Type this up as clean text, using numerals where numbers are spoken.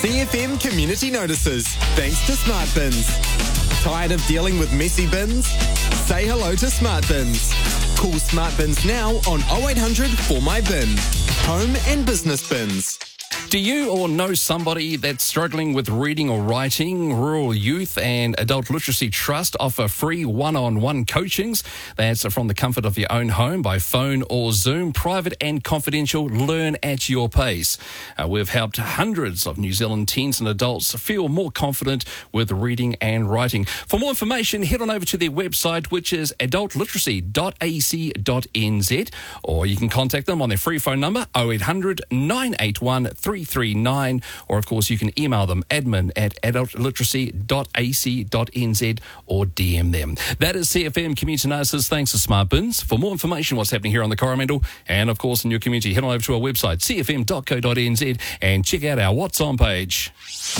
CFM Community Notices, thanks to Smart Bins. Tired of dealing with messy bins? Say hello to Smart Bins. Call Smart Bins now on 0800 For My Bin. Home and business bins. Do you or know somebody that's struggling with reading or writing? Rural Youth and Adult Literacy Trust offer free one-on-one coachings. That's from the comfort of your own home by phone or Zoom. Private and confidential. Learn at your pace. We've helped hundreds of New Zealand teens and adults feel more confident with reading and writing. For more information, head on over to their website, which is adultliteracy.ac.nz, or you can contact them on their free phone number 0800 981 339, or of course you can email them admin@adultliteracy.ac.nz or DM them. That is CFM Community Notices, thanks to Smart Bins. For more information what's happening here on the Coromandel and of course in your community, head on over to our website cfm.co.nz and check out our What's On page.